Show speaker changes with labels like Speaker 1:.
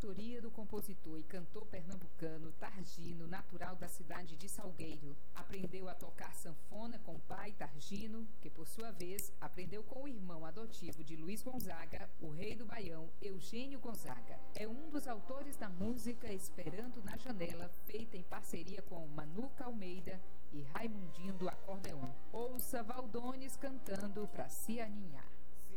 Speaker 1: autoria do compositor e cantor pernambucano Targino, natural da cidade de Salgueiro. Aprendeu a tocar sanfona com o pai Targino, que por sua vez aprendeu com o irmão adotivo de Luiz Gonzaga, o rei do Baião, Eugênio Gonzaga. É um dos autores da música Esperando na Janela, feita em parceria com Manuca Almeida e Raimundinho do Acordeon. Ouça Valdones cantando Pra Se Aninhar.